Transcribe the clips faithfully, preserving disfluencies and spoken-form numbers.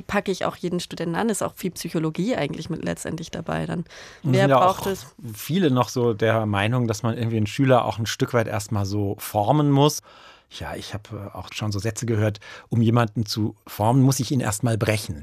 packe ich auch jeden Studenten an. Ist auch viel Psychologie eigentlich mit letztendlich dabei dann. Und Wer sind ja braucht auch es? Viele noch so der Meinung, dass man irgendwie einen Schüler auch ein Stück weit erstmal so formen muss. Ja, ich habe auch schon so Sätze gehört, um jemanden zu formen, muss ich ihn erstmal brechen.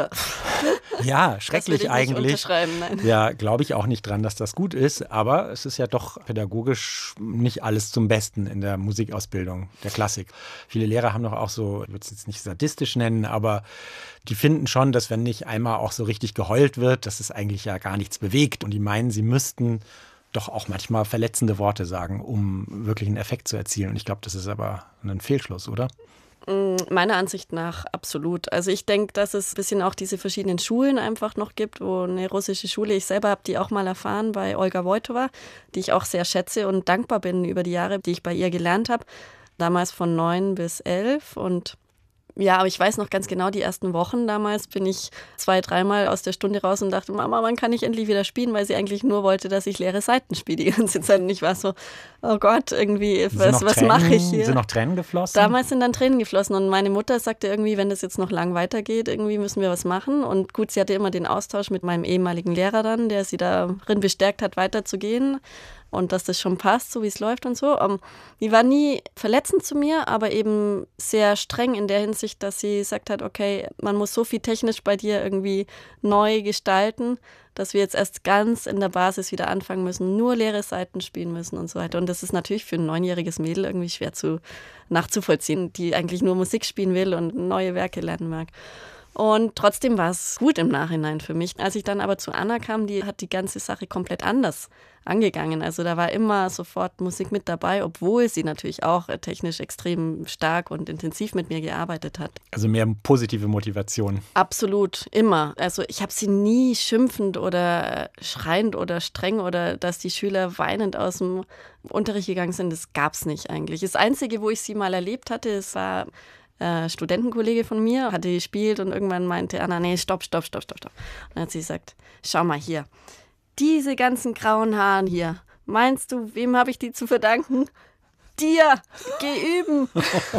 Ja, schrecklich das will ich eigentlich. nicht unterschreiben, nein. Ja, glaube ich auch nicht dran, dass das gut ist, aber es ist ja doch pädagogisch nicht alles zum Besten in der Musikausbildung, der Klassik. Viele Lehrer haben doch auch so, ich würde es jetzt nicht sadistisch nennen, aber die finden schon, dass wenn nicht einmal auch so richtig geheult wird, dass es eigentlich ja gar nichts bewegt und die meinen, sie müssten doch auch manchmal verletzende Worte sagen, um wirklich einen Effekt zu erzielen. Und ich glaube, das ist aber ein Fehlschluss, oder? Meiner Ansicht nach absolut. Also ich denke, dass es ein bisschen auch diese verschiedenen Schulen einfach noch gibt, wo eine russische Schule, ich selber habe die auch mal erfahren bei Olga Wojtova, die ich auch sehr schätze und dankbar bin über die Jahre, die ich bei ihr gelernt habe. Damals von neun bis elf und ja, aber ich weiß noch ganz genau, die ersten Wochen damals bin ich zwei, dreimal aus der Stunde raus und dachte, Mama, wann kann ich endlich wieder spielen, weil sie eigentlich nur wollte, dass ich leere Seiten spiele die ganze Zeit. Und ich war so, oh Gott, irgendwie, was, was mache ich hier? Sind noch Tränen geflossen? Damals sind dann Tränen geflossen und meine Mutter sagte irgendwie, wenn das jetzt noch lang weitergeht, irgendwie müssen wir was machen. Und gut, sie hatte immer den Austausch mit meinem ehemaligen Lehrer dann, der sie darin bestärkt hat, weiterzugehen. Und dass das schon passt, so wie es läuft und so. Um, die war nie verletzend zu mir, aber eben sehr streng in der Hinsicht, dass sie gesagt hat, okay, man muss so viel technisch bei dir irgendwie neu gestalten, dass wir jetzt erst ganz in der Basis wieder anfangen müssen, nur leere Seiten spielen müssen und so weiter. Und das ist natürlich für ein neunjähriges Mädel irgendwie schwer zu nachzuvollziehen, die eigentlich nur Musik spielen will und neue Werke lernen mag. Und trotzdem war es gut im Nachhinein für mich. Als ich dann aber zu Anna kam, die hat die ganze Sache komplett anders angegangen. Also da war immer sofort Musik mit dabei, obwohl sie natürlich auch technisch extrem stark und intensiv mit mir gearbeitet hat. Also mehr positive Motivation. Absolut, immer. Also ich habe sie nie schimpfend oder schreiend oder streng oder dass die Schüler weinend aus dem Unterricht gegangen sind, das gab es nicht eigentlich. Das Einzige, wo ich sie mal erlebt hatte, es war Äh, Studentenkollege von mir, hatte gespielt und irgendwann meinte Anna, nee, stopp, stopp, stopp, stopp, stopp. Und dann hat sie gesagt, schau mal hier, diese ganzen grauen Haaren hier, meinst du, wem habe ich die zu verdanken? Dir, geh üben.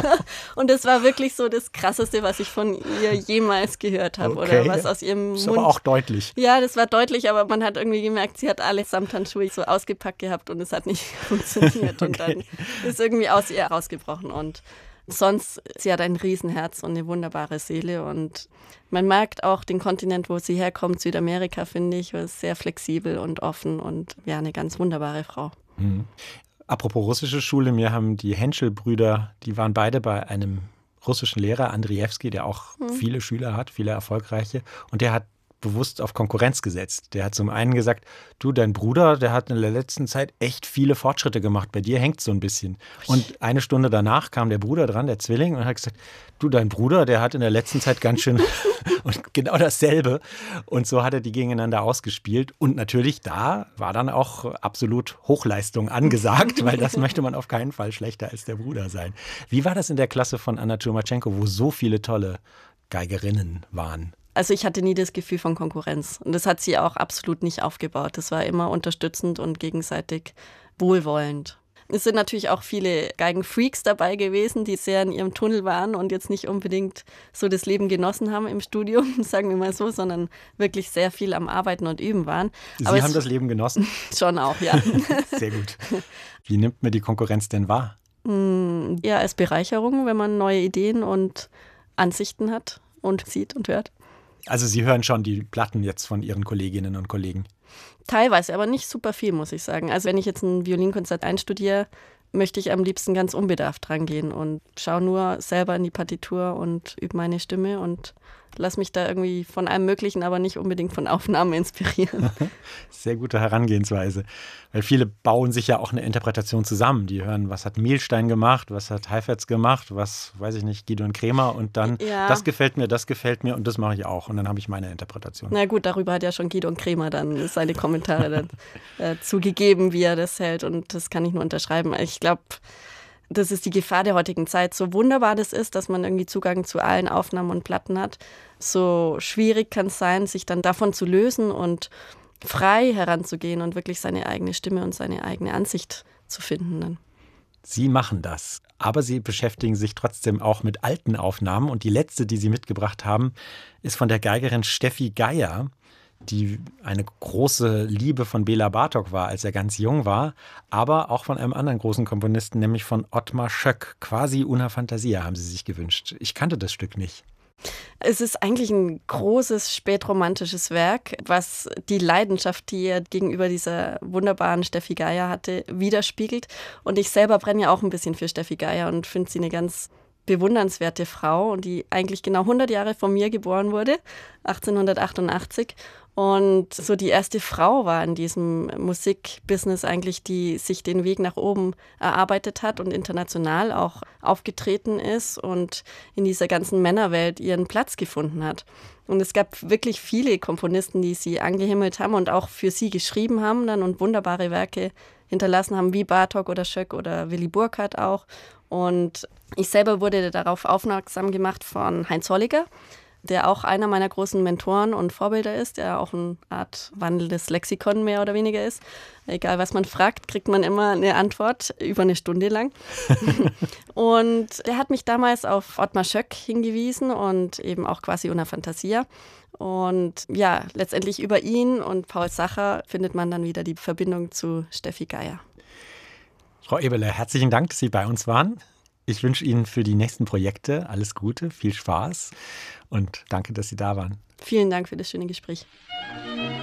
Und das war wirklich so das Krasseste, was ich von ihr jemals gehört habe. Okay. Oder was aus ihrem Ist Mund. aber auch deutlich. Ja, das war deutlich, aber man hat irgendwie gemerkt, sie hat alle Samthandschuhe so ausgepackt gehabt und es hat nicht funktioniert. Und Okay. dann ist irgendwie aus ihr rausgebrochen und sonst, sie hat ein Riesenherz und eine wunderbare Seele und man merkt auch den Kontinent, wo sie herkommt, Südamerika, finde ich, ist sehr flexibel und offen und ja, eine ganz wunderbare Frau. Mhm. Apropos russische Schule, mir haben die Henschel-Brüder, die waren beide bei einem russischen Lehrer, Andrijewski, der auch mhm. viele Schüler hat, viele erfolgreiche und der hat bewusst auf Konkurrenz gesetzt. Der hat zum einen gesagt, du, dein Bruder, der hat in der letzten Zeit echt viele Fortschritte gemacht. Bei dir hängt es so ein bisschen. Und eine Stunde danach kam der Bruder dran, der Zwilling, und hat gesagt, du, dein Bruder, der hat in der letzten Zeit ganz schön und genau dasselbe. Und so hat er die gegeneinander ausgespielt. Und natürlich da war dann auch absolut Hochleistung angesagt, weil das möchte man auf keinen Fall schlechter als der Bruder sein. Wie war das in der Klasse von Anna Tschurmatschenko, wo so viele tolle Geigerinnen waren? Also ich hatte nie das Gefühl von Konkurrenz und das hat sie auch absolut nicht aufgebaut. Das war immer unterstützend und gegenseitig wohlwollend. Es sind natürlich auch viele Geigenfreaks dabei gewesen, die sehr in ihrem Tunnel waren und jetzt nicht unbedingt so das Leben genossen haben im Studium, sagen wir mal so, sondern wirklich sehr viel am Arbeiten und Üben waren. Sie Aber haben das Leben genossen? Schon auch, ja. Sehr gut. Wie nimmt man die Konkurrenz denn wahr? Ja, als Bereicherung, wenn man neue Ideen und Ansichten hat und sieht und hört. Also Sie hören schon die Platten jetzt von Ihren Kolleginnen und Kollegen? Teilweise, aber nicht super viel, muss ich sagen. Also wenn ich jetzt ein Violinkonzert einstudiere, möchte ich am liebsten ganz unbedarft rangehen und schaue nur selber in die Partitur und übe meine Stimme und lass mich da irgendwie von allem Möglichen, aber nicht unbedingt von Aufnahmen inspirieren. Sehr gute Herangehensweise. Weil viele bauen sich ja auch eine Interpretation zusammen. Die hören, was hat Mielstein gemacht, was hat Heifetz gemacht, was, weiß ich nicht, Guido und Kremer und dann, ja. das gefällt mir, das gefällt mir und das mache ich auch. Und dann habe ich meine Interpretation. Na gut, darüber hat ja schon Guido und Kremer dann seine Kommentare dann, äh, zugegeben, wie er das hält. Und das kann ich nur unterschreiben. Ich glaube, das ist die Gefahr der heutigen Zeit. So wunderbar das ist, dass man irgendwie Zugang zu allen Aufnahmen und Platten hat, so schwierig kann es sein, sich dann davon zu lösen und frei heranzugehen und wirklich seine eigene Stimme und seine eigene Ansicht zu finden dann. Sie machen das, aber Sie beschäftigen sich trotzdem auch mit alten Aufnahmen. Und die letzte, die Sie mitgebracht haben, ist von der Geigerin Steffi Geier, die eine große Liebe von Bela Bartók war, als er ganz jung war, aber auch von einem anderen großen Komponisten, nämlich von Ottmar Schöck. Quasi una fantasia haben Sie sich gewünscht. Ich kannte das Stück nicht. Es ist eigentlich ein großes spätromantisches Werk, was die Leidenschaft, die er gegenüber dieser wunderbaren Steffi Geier hatte, widerspiegelt. Und ich selber brenne ja auch ein bisschen für Steffi Geier und finde sie eine ganz bewundernswerte Frau, und die eigentlich genau hundert Jahre vor mir geboren wurde, achtzehnhundertachtundachtzig. Und so die erste Frau war in diesem Musikbusiness eigentlich, die sich den Weg nach oben erarbeitet hat und international auch aufgetreten ist und in dieser ganzen Männerwelt ihren Platz gefunden hat. Und es gab wirklich viele Komponisten, die sie angehimmelt haben und auch für sie geschrieben haben dann und wunderbare Werke hinterlassen haben, wie Bartók oder Schöck oder Willy Burkhardt auch. Und ich selber wurde darauf aufmerksam gemacht von Heinz Holliger, der auch einer meiner großen Mentoren und Vorbilder ist, der auch eine Art wandelndes Lexikon mehr oder weniger ist. Egal, was man fragt, kriegt man immer eine Antwort über eine Stunde lang. Und der hat mich damals auf Ottmar Schöck hingewiesen und eben auch quasi una fantasia. Und ja, letztendlich über ihn und Paul Sacher findet man dann wieder die Verbindung zu Steffi Geier. Frau Eberle, herzlichen Dank, dass Sie bei uns waren. Ich wünsche Ihnen für die nächsten Projekte alles Gute, viel Spaß und danke, dass Sie da waren. Vielen Dank für das schöne Gespräch.